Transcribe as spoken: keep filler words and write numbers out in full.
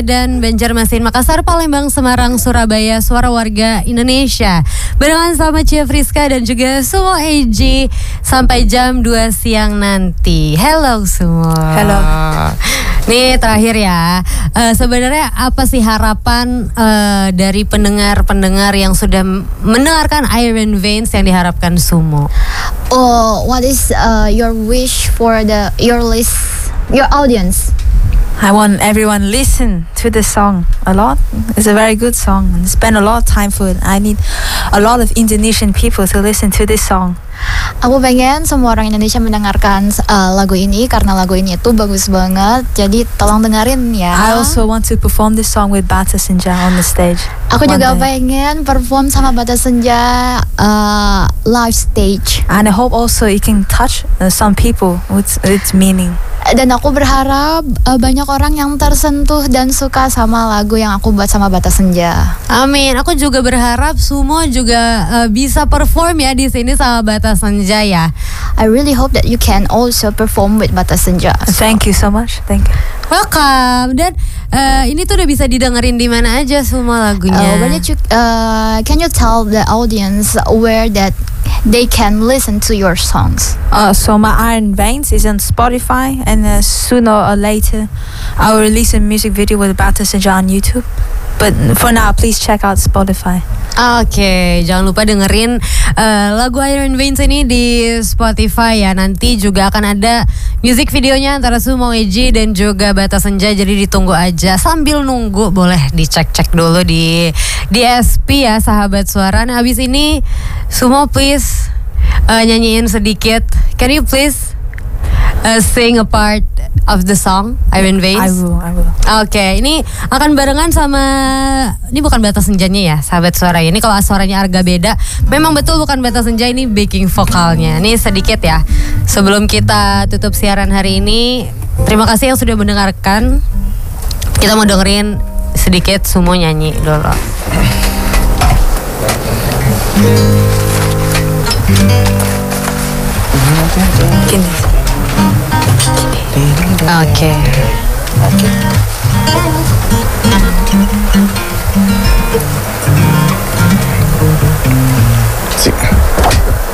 dan Banjarmasin, Makassar, Palembang, Semarang, Surabaya, Suara Warga Indonesia. Barengan sama Cia Friska dan juga Sumo A G sampai jam dua siang nanti. Hello semua. Hello. Nih terakhir ya, uh, sebenarnya apa sih harapan uh, dari pendengar-pendengar yang sudah mendengarkan Iron Veins yang diharapkan Sumo? Oh, what is uh, your wish for the your list, your audience? I want everyone listen to the song a lot. It's a very good song and spend a lot of time for it. I need a lot of Indonesian people to listen to this song. Aku pengen semua orang Indonesia mendengarkan uh, lagu ini karena lagu ini itu bagus banget. Jadi tolong dengerin ya. I also want to perform this song with Bata Senja on the stage. Aku juga day. pengen perform sama Bata Senja uh, live stage. And I hope also it can touch uh, some people with its meaning. Dan aku berharap uh, banyak orang yang tersentuh dan suka sama lagu yang aku buat sama Bata Senja. Amin. Aku juga berharap Sumo juga uh, bisa perform ya di sini sama Bata Senja ya. I really hope that you can also perform with Bata Senja. Thank you so much. Thank you. Welcome. Dan uh, ini tuh udah bisa didengerin di mana aja semua lagunya. Uh, where did you, uh, can you tell the audience where that they can listen to your songs? Uh, so my Iron Veins is on Spotify, and uh, sooner or later I will release a music video with Bata Senja on YouTube. But for now, please check out Spotify. Oke, okay, jangan lupa dengerin uh, lagu Iron Veins ini di Spotify ya. Nanti juga akan ada music videonya antara Sumo A G dan juga Bata Senja. Jadi ditunggu aja. Sambil nunggu boleh dicek-cek dulu di di S P ya, sahabat suara. Nah, habis ini Sumo please uh, nyanyiin sedikit. Can you please uh, sing a part of the song Iron Veins? I will, I will. Oke, okay, ini akan barengan sama, ini bukan Bata Senjanya ya, sahabat suara. Ini kalau suaranya agak beda, memang betul bukan Bata Senja, ini backing vokalnya. Ini sedikit ya, sebelum kita tutup siaran hari ini. Terima kasih yang sudah mendengarkan. Kita mau dengerin sedikit Sumo nyanyi dulu. Gini. Oke. Okay.